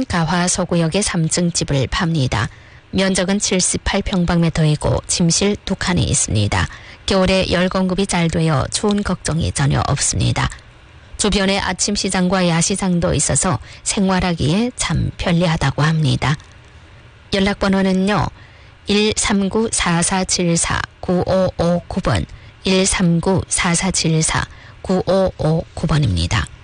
부부는 가화 서구역의 3층 집을 팝니다. 면적은 78평방미터이고 침실 2칸이 있습니다. 겨울에 열 공급이 잘 되어 추운 걱정이 전혀 없습니다. 주변에 아침 시장과 야시장도 있어서 생활하기에 참 편리하다고 합니다. 연락번호는요. 139-4474-9559번 139-4474-9559번입니다.